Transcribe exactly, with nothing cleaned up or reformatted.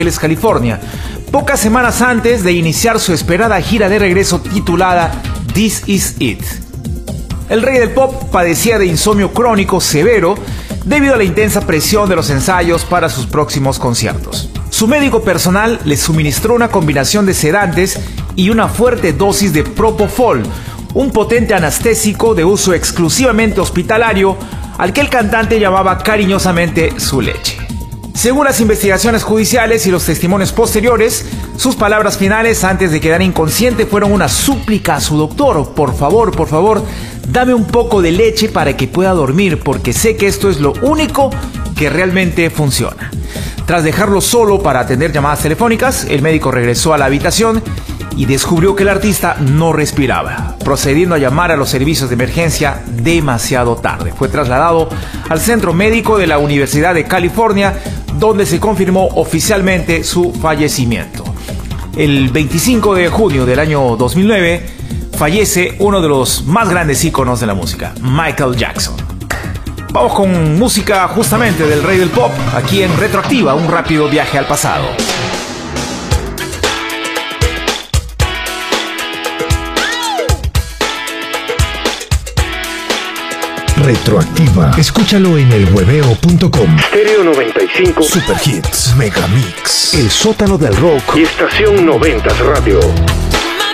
California, pocas semanas antes de iniciar su esperada gira de regreso titulada This Is It. El rey del pop padecía de insomnio crónico severo debido a la intensa presión de los ensayos para sus próximos conciertos. Su médico personal le suministró una combinación de sedantes y una fuerte dosis de Propofol, un potente anestésico de uso exclusivamente hospitalario al que el cantante llamaba cariñosamente su leche. Según las investigaciones judiciales y los testimonios posteriores, sus palabras finales antes de quedar inconsciente fueron una súplica a su doctor: por favor, por favor, dame un poco de leche para que pueda dormir, porque sé que esto es lo único que realmente funciona. Tras dejarlo solo para atender llamadas telefónicas, el médico regresó a la habitación y descubrió que el artista no respiraba, procediendo a llamar a los servicios de emergencia demasiado tarde. Fue trasladado al centro médico de la Universidad de California, donde se confirmó oficialmente su fallecimiento. El veinticinco de junio del año dos mil nueve fallece uno de los más grandes íconos de la música, Michael Jackson. Vamos con música justamente del rey del pop, aquí en Retroactiva, un rápido viaje al pasado. Retroactiva. Escúchalo en el hueveo punto com. Stereo noventa y cinco. Super Hits. Megamix. El sótano del rock. Y Estación noventas Radio.